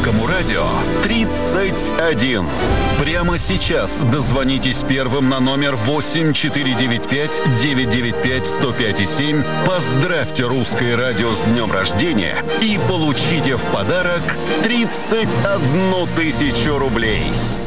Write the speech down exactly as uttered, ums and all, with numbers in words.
Русскому радио тридцать один. Прямо сейчас дозвонитесь первым на номер восемь четыре девять пять девять девять пять сто пять и семь. Поздравьте Русское радио с днем рождения и получите в подарок тридцать одну тысячу рублей.